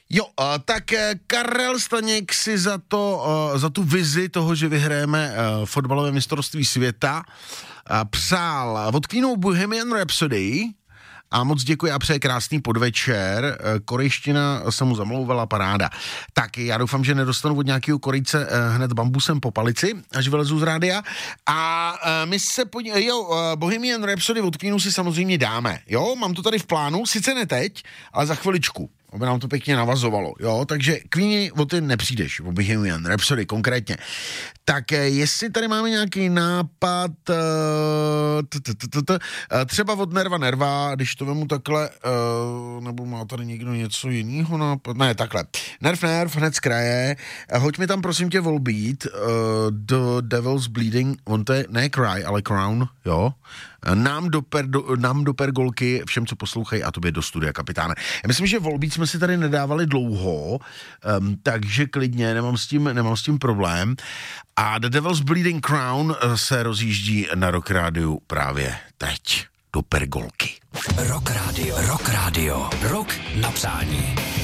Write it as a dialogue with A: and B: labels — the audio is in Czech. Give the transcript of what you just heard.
A: Jo, tak Karel Staněk si za tu vizi toho, že vyhrajeme fotbalové mistrovství světa, přál od Queenů Bohemian Rhapsody a moc děkuji a přeje krásný podvečer. Korejština se mu zamlouvala, paráda. Tak já doufám, že nedostanu od nějakého Korejce hned bambusem po palici, až vylezu z rádia. A my se Bohemian Rhapsody od Queenů si samozřejmě dáme. Jo, mám to tady v plánu, sice ne teď, ale za chviličku. Aby nám to pěkně navazovalo, jo, takže Queeni, o ty nepřijdeš, o Bohemian Rhapsody konkrétně. Tak jestli tady máme nějaký nápad, třeba od Nerva, když to vemu takhle, nebo má tady někdo něco jiného nápad, ne, takhle, Nerv, hned z kraje, hoď mi tam prosím tě Volbeat, The Devil's Bleeding, on to je, ne Cry, ale Crown, jo, nám do pergolky, všem, co poslouchají, a tobě do studia, kapitáne. Já myslím, že Volbeat jsme si tady nedávali dlouho, takže klidně, nemám s tím problém. A The Devil's Bleeding Crown se rozjíždí na Rock Rádiu právě teď do pergolky.
B: Rock Radio, rock na přání.